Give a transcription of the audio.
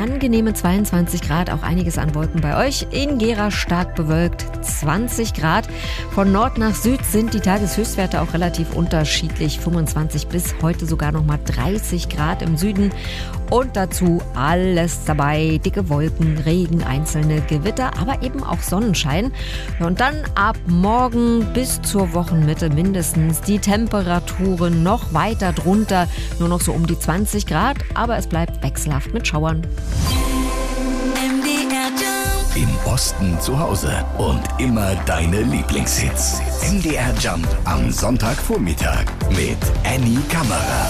angenehme 22 Grad, auch einiges an Wolken bei euch. In Gera stark bewölkt 20 Grad. Von Nord nach Süd sind die Tageshöchstwerte auch relativ unterschiedlich. 25 bis heute sogar nochmal 30 Grad im Süden. Und dazu alles dabei. Dicke Wolken, Regen, einzelne Gewitter, aber eben auch Sonnenschein. Ja, und dann ab morgen bis zur Wochenmitte mindestens die Temperaturen noch weiter drunter. Nur noch so um die 20 Grad, aber es bleibt wechselhaft mit Schauern. Im Osten zu Hause und immer deine Lieblingshits. MDR Jump am Sonntagvormittag mit Annie Kammerer.